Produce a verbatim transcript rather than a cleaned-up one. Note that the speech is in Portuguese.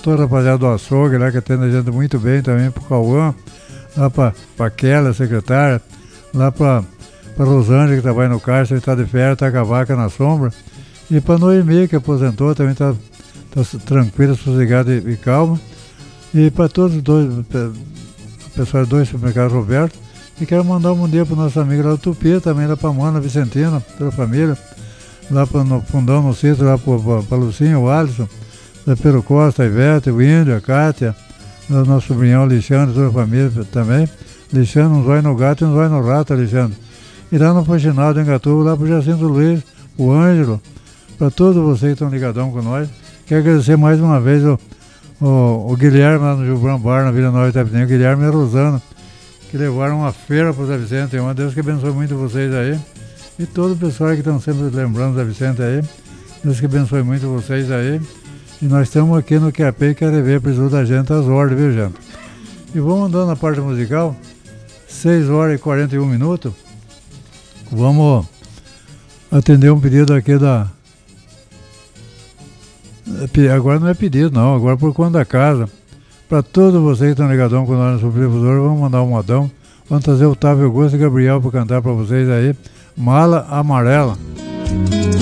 toda a rapaziada do açougue lá, que atende a gente muito bem também, pro Cauã, lá pra, pra Kelly, secretária, lá pra, pra Rosângela, que trabalha no caixa, está de férias, tá com a vaca na sombra, e pra Noemi, que aposentou, também tá, tá tranquila, sossegada e, e calma, e para todos os dois, o pessoal dos dois supermercados Roberto, e quero mandar um bom dia pro nosso amigo lá do Tupi, também lá pra Mana, Vicentina, toda a família, lá pra, no Fundão, no Cícero, lá pra, pra Lucinha, o Alisson, da Pedro Costa, a Ivete, o Índio, a Kátia, o nosso sobrinhão Alexandre, toda a família também. Alexandre, um zóio no gato e um zóio no rato, Alexandre. E lá no Faxinal de Engatuba, lá pro Jacinto Luiz, o Ângelo, para todos vocês que estão ligadão com nós. Quero agradecer mais uma vez o, o, o Guilherme lá no Gilbrão Bar, na Vila Nova Itapetininga, o Guilherme e a Rosana, que levaram uma feira para o Zé Vicente. Uma Deus que abençoe muito vocês aí. E todo o pessoal que estão sempre lembrando do Zé Vicente aí. Deus que abençoe muito vocês aí. E nós estamos aqui no Q A P e quero ver, preciso da gente às ordens, viu, gente? E vamos andando na parte musical, seis horas e quarenta e um minutos. Vamos atender um pedido aqui da... Agora não é pedido, não, agora por conta da casa. Para todos vocês que estão ligadão com nós no Subdifusor, vamos mandar um modão. Vamos trazer o Otávio Augusto e Gabriel para cantar para vocês aí. Mala Amarela.